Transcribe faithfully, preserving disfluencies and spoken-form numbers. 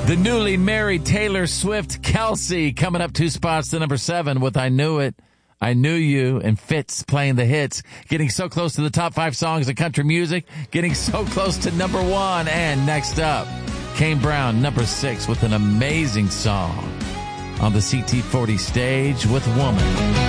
The newly married Taylor Swift, Kelsey, coming up two spots to number seven with I Knew It, I Knew You, and Fitz playing the hits, getting so close to the top five songs of country music, getting so close to number one. And next up, Kane Brown, number six, with an amazing song on the C T forty stage with Woman.